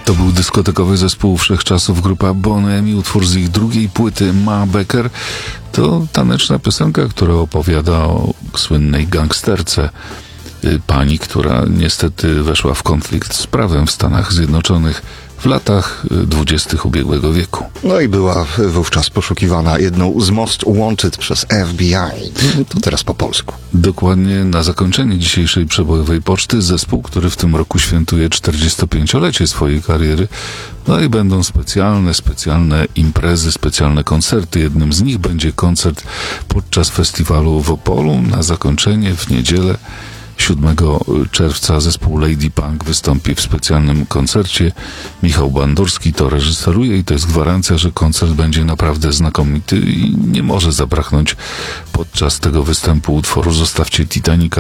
To był dyskotekowy zespół wszechczasów, grupa Bonham i utwór z ich drugiej płyty Ma Becker. To taneczna piosenka, która opowiada o słynnej gangsterce. Pani, która niestety weszła w konflikt z prawem w Stanach Zjednoczonych w latach 20. ubiegłego wieku. No i była wówczas poszukiwana jedną z Most Wanted przez FBI. To teraz po polsku. Dokładnie na zakończenie dzisiejszej przebojowej poczty zespół, który w tym roku świętuje 45-lecie swojej kariery. No i będą specjalne imprezy, specjalne koncerty. Jednym z nich będzie koncert podczas festiwalu w Opolu. Na zakończenie w niedzielę 7 czerwca zespół Lady Punk wystąpi w specjalnym koncercie. Michał Bandurski to reżyseruje i to jest gwarancja, że koncert będzie naprawdę znakomity i nie może zabraknąć podczas tego występu utworu Zostawcie Titanica.